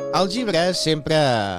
Els llibres sempre,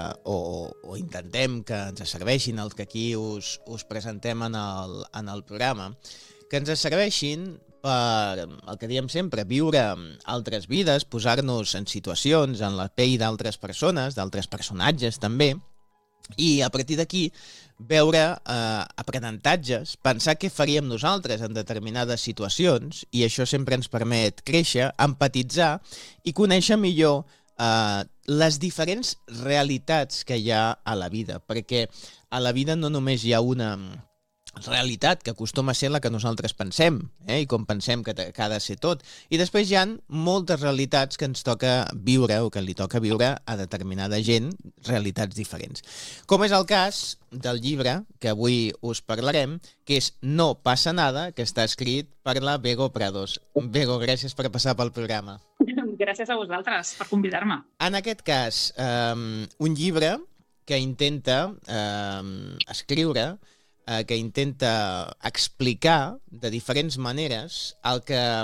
o intentem que ens serveixin els que aquí us presentem en el programa, que ens serveixin per el que diem sempre, viure altres vides, posar-nos en situacions, en la pell d'altres persones, d'altres personatges també, i a partir d'aquí veure aprenentatges, pensar què faríem nosaltres en determinades situacions, i això sempre ens permet créixer, empatitzar i conèixer millor les diferents realitats que hi ha a la vida, perquè a la vida no només hi ha una realitat que acostuma a ser la que nosaltres pensem, i com pensem que ha de ser tot. I després hi ha moltes realitats que ens toca viure o que li toca viure a determinada gent, realitats diferents. Com és el cas del llibre que avui us parlarem, que és No passa nada, que està escrit per la Bego Prados. Bego, gràcies per passar pel programa. Gràcies a vosaltres per convidar-me. En aquest cas, un llibre que intenta escriure, que intenta explicar de diferents maneres el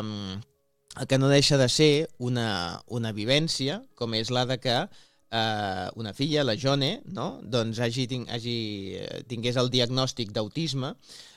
que no deixa de ser una vivència, com és la de que una filla, la Jone, no? Doncs tingués el diagnòstic d'autisme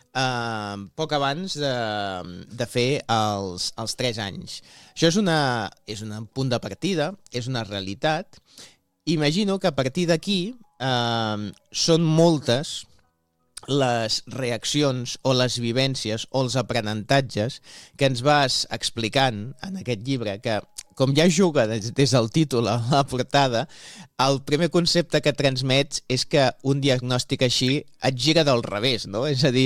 poc abans de fer els 3 anys. Això és un punt de partida, és una realitat. Imagino que a partir d'aquí són moltes les reaccions o les vivències o els aprenentatges que ens vas explicant en aquest llibre, que com ja juga des del títol a la portada, el primer concepte que transmets és que un diagnòstic així et gira del revés, no? És a dir,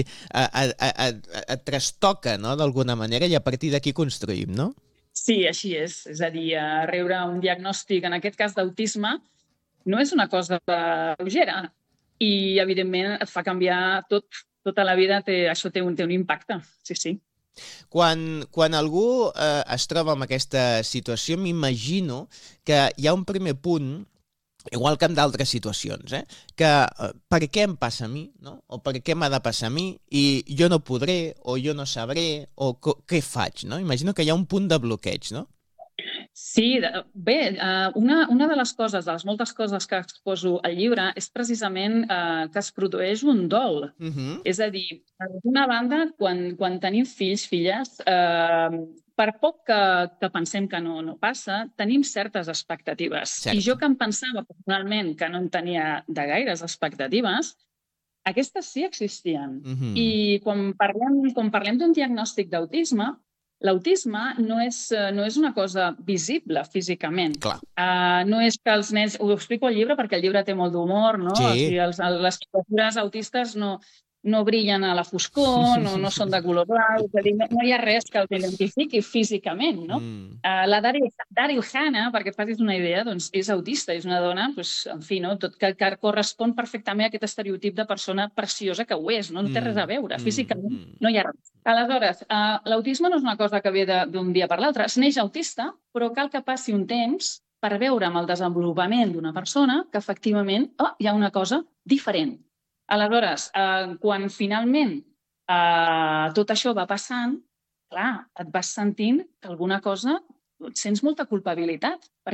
et trastoca, no?, d'alguna manera, i a partir d'aquí construïm, no? Sí, així és. És a dir, rebre un diagnòstic, en aquest cas d'autisme, no és una cosa lleugera. I, evidentment, et fa canviar tot. Tota la vida això té un impacte, sí. Quan algú es troba en aquesta situació, m'imagino que hi ha un primer punt, igual que en d'altres situacions, que per què em passa a mi, no? O per què m'ha de passar a mi, i jo no podré, o jo no sabré, o què faig, no? Imagino que hi ha un punt de bloqueig, no? Sí, bé, una de les coses, de les moltes coses que exposo al llibre, és precisament que es produeix un dol. És a dir, d'una banda, quan tenim fills, filles, per poc que pensem que no passa, tenim certes expectatives. Cert. I jo que em pensava personalment que no en tenia de gaires expectatives, aquestes sí existien. I quan parlem d'un diagnòstic d'autisme, l'autisme no és una cosa visible físicament. Clar. No és que els nens... Ho explico al llibre perquè el llibre té molt d'humor, no? Sí. O sigui, les criatures autistes no brillen a la foscor, no són de color blau, és a dir, no hi ha res que els identifiqui físicament, no? La Daryl Hannah, perquè et facis una idea, doncs és autista, és una dona, en fi, no? Tot que correspon perfectament a aquest estereotip de persona preciosa que ho és, no té res a veure, físicament no hi ha res. Aleshores, l'autisme no és una cosa que ve d'un dia per l'altre, es neix autista, però cal que passi un temps per veure amb el desenvolupament d'una persona que efectivament hi ha una cosa diferent. Aleshores, quan finalment tot això va passant, clar, et vas sentint que alguna cosa, et sents molta culpabilitat,